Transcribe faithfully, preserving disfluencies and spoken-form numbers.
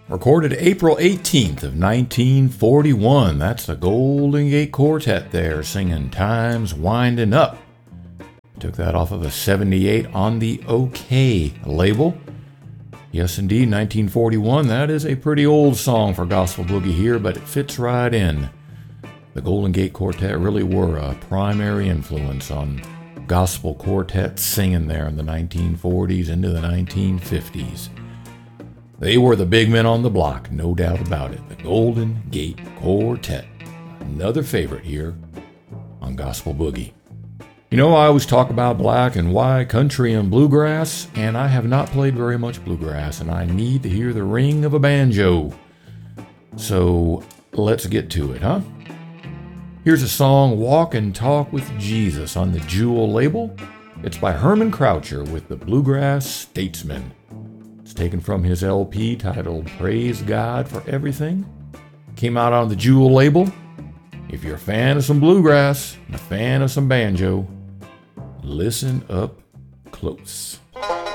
Recorded April eighteenth of nineteen forty-one. That's the Golden Gate Quartet there singing Time's Winding Up. Took that off of a seventy-eight on the OK label. Yes, indeed, nineteen forty-one. That is a pretty old song for Gospel Boogie here, but it fits right in. The Golden Gate Quartet really were a primary influence on gospel quartet singing there in the nineteen forties into the nineteen fifties. They were the big men on the block, no doubt about it. The Golden Gate Quartet. Another favorite here on Gospel Boogie. You know, I always talk about black and white, country and bluegrass, and I have not played very much bluegrass, and I need to hear the ring of a banjo. So let's get to it, huh? Here's a song, Walk and Talk with Jesus, on the Jewel label. It's by Herman Croucher with the Bluegrass Statesman. It's taken from his L P titled Praise God for Everything. Came out on the Jewel label. If you're a fan of some bluegrass and a fan of some banjo, listen up close.